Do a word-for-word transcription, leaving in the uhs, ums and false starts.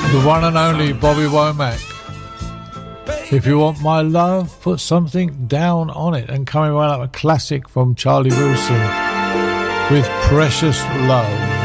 The one and only Bobby Womack. If you want my love, put something down on it. And coming right up, a classic from Charlie Wilson with Precious Love.